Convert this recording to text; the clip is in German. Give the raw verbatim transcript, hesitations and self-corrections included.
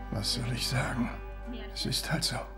Was soll ich sagen? Es ist halt so.